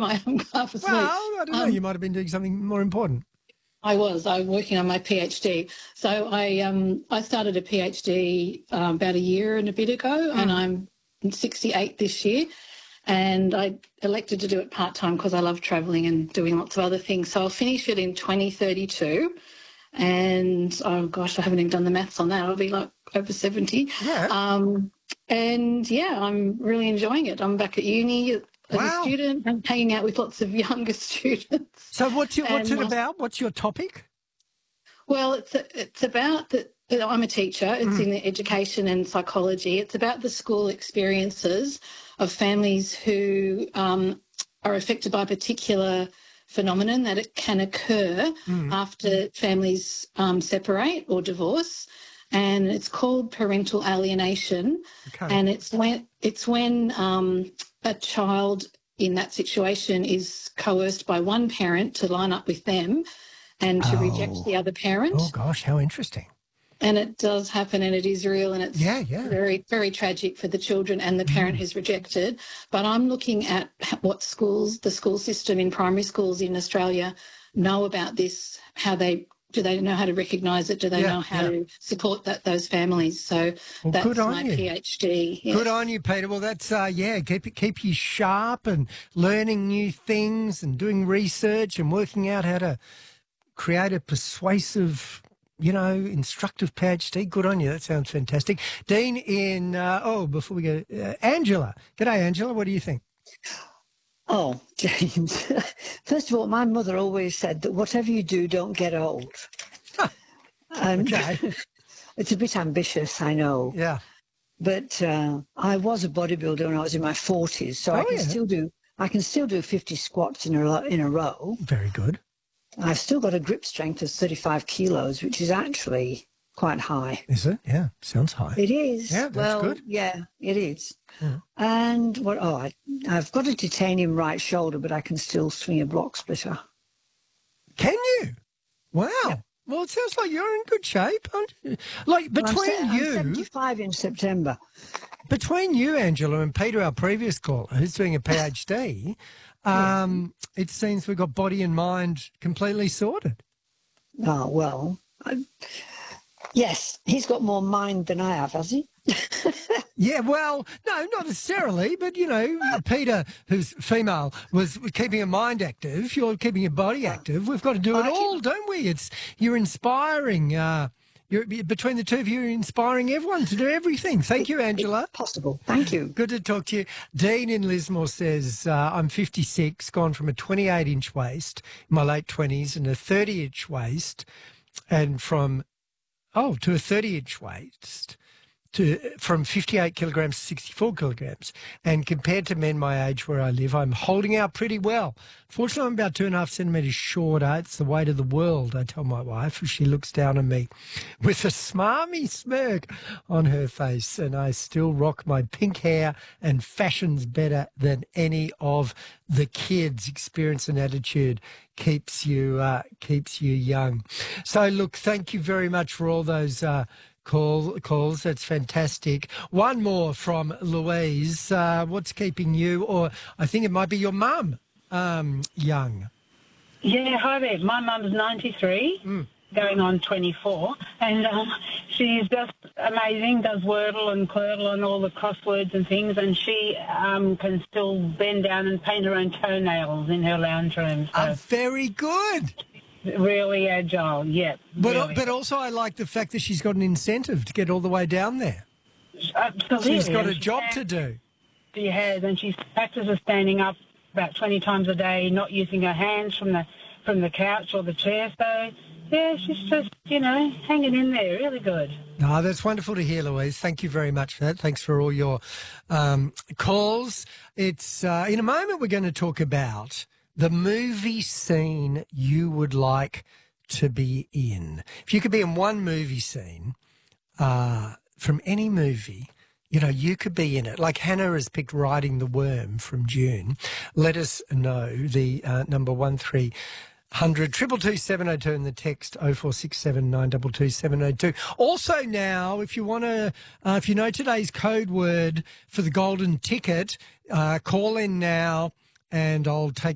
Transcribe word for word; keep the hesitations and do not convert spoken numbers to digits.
my um, half asleep. Well, I don't know. Um, You might have been doing something more important. I was. I was working on my PhD. So I um I started a PhD um, about a year and a bit ago, Mm. and I'm sixty-eight this year. And I elected to do it part-time because I love travelling and doing lots of other things. So I'll finish it in twenty thirty-two. And, oh, gosh, I haven't even done the maths on that. I'll be like over seventy. Yeah. Um, and, yeah, I'm really enjoying it. I'm back at uni as Wow. a student. I'm hanging out with lots of younger students. So what's, your, what's And, it uh, about? What's your topic? Well, it's it's about the. I'm a teacher. It's Mm. in the education and psychology. It's about the school experiences of families who um, are affected by a particular phenomenon that it can occur Mm. after families um, separate or divorce, and it's called parental alienation. Okay. And it's when it's when um, a child in that situation is coerced by one parent to line up with them and to Oh. reject the other parent. Oh, gosh, how interesting. And it does happen, and it is real, and it's Yeah, yeah. very, very tragic for the children and the parent Mm. who's rejected. But I'm looking at what schools, the school system in primary schools in Australia know about this, how they, do they know how to recognise it? Do they Yeah, know how yeah. to support that those families? So Well, that's good on my you. PhD. Yes. Good on you, Peter. Well, that's, uh, yeah, keep, keep you sharp and learning new things and doing research and working out how to create a persuasive, you know, instructive PhD. Good on you. That sounds fantastic. Dean in, uh, oh, before we go, uh, Angela. G'day, Angela. What do you think? Oh, James. First of all, my mother always said that whatever you do, don't get old. And Okay. it's a bit ambitious, I know. Yeah. But uh, I was a bodybuilder when I was in my forties, so I Oh, can yeah. still do I can still do fifty squats in a ro- in a row. Very good. I've still got a grip strength of thirty-five kilos, which is actually quite high. Is it? Yeah. Sounds high. It is. Yeah, that's well, good. yeah, it is. Yeah. And what? Oh, I, I've got a titanium right shoulder, but I can still swing a block splitter. Can you? Wow. Yeah. Well, it sounds like you're in good shape, aren't you? Like, Well, I'm between se- I'm you... seventy-five in September. Between you, Angela, and Peter, our previous caller, who's doing a PhD, um, it seems we've got body and mind completely sorted. Oh, well, I, yes, he's got more mind than I have, has he? Yeah, well, no, not necessarily, but, you know, Peter, who's female, was keeping her mind active. You're keeping your body active. We've got to do it I can- all, don't we? It's You're inspiring. Uh, you're, between the two of you, you're inspiring everyone to do everything. Thank you, Angela. Possible. Thank you. Good to talk to you. Dean in Lismore says, uh, I'm fifty-six, gone from a twenty-eight inch waist in my late twenties and a thirty inch waist, and from, oh, to a thirty inch waist, to from fifty-eight kilograms to sixty-four kilograms. And compared to men my age where I live, I'm holding out pretty well. Fortunately, I'm about two and a half centimetres shorter. It's the weight of the world, I tell my wife, as she looks down on me with a smarmy smirk on her face. And I still rock my pink hair, and fashion's better than any of the kids. Experience and attitude keeps you uh, keeps you young. So, look, thank you very much for all those uh, Call, calls. That's fantastic. One more from Louise. Uh, what's keeping you, or I think it might be your mum, um, young? Yeah, hi there. My mum's ninety-three, Mm. going on twenty-four, and um, she's just amazing, does Wordle and Quirtle and all the crosswords and things, and she um, can still bend down and paint her own toenails in her lounge room. So Uh, very good. really agile, yeah. But really. but also I like the fact that she's got an incentive to get all the way down there. Absolutely. She's got And a she job can- to do. She has, and she practices standing up about twenty times a day, not using her hands from the from the couch or the chair. So, yeah, she's just, you know, hanging in there. Really good. No, that's wonderful to hear, Louise. Thank you very much for that. Thanks for all your um, calls. It's uh, in a moment we're going to talk about the movie scene you would like to be in. If you could be in one movie scene uh, from any movie, you know, you could be in it. Like Hannah has picked Riding the Worm from June. Let us know. The uh, number one three hundred triple two seven oh two in the text oh four six seven nine two two seven oh two. Also now, if you want to, uh, if you know today's code word for the golden ticket, uh, call in now and I'll take